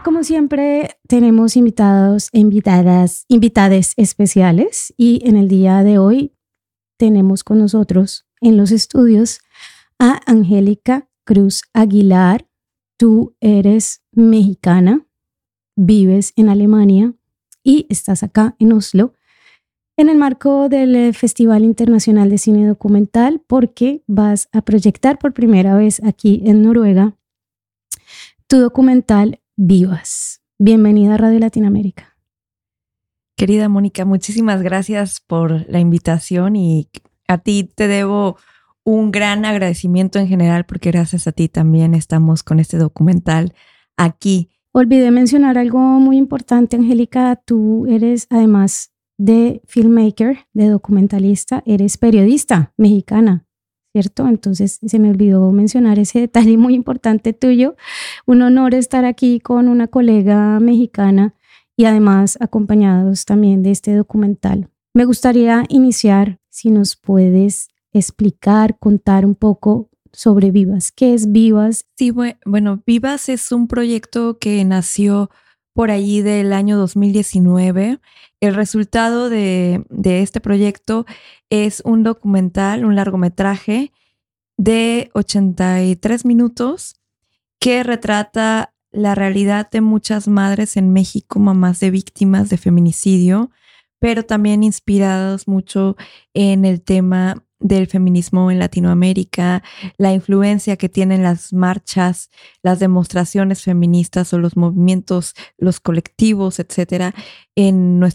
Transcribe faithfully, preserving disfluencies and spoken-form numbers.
Como siempre, tenemos invitados e invitadas, invitades especiales y en el día de hoy tenemos con nosotros en los estudios a Angélica Cruz Aguilar. Tú eres mexicana, vives en Alemania y estás acá en Oslo en el marco del Festival Internacional de Cine Documental porque vas a proyectar por primera vez aquí en Noruega tu documental Vivas. Bienvenida a Radio Latinoamérica. Querida Mónica, muchísimas gracias por la invitación y a ti te debo un gran agradecimiento en general porque gracias a ti también estamos con este documental aquí. Olvidé mencionar algo muy importante, Angélica. Tú eres, además de filmmaker, de documentalista, eres periodista mexicana, ¿cierto? Entonces se me olvidó mencionar ese detalle muy importante tuyo. Un honor estar aquí con una colega mexicana y además acompañados también de este documental. Me gustaría iniciar, si nos puedes explicar, contar un poco sobre Vivas. ¿Qué es Vivas? Sí, bueno, Vivas es un proyecto que nació por allí del año dos mil diecinueve. El resultado de, de este proyecto es un documental, un largometraje de ochenta y tres minutos que retrata la realidad de muchas madres en México, mamás de víctimas de feminicidio, pero también inspirados mucho en el tema del feminismo en Latinoamérica, la influencia que tienen las marchas, las demostraciones feministas o los movimientos, los colectivos, etcétera, en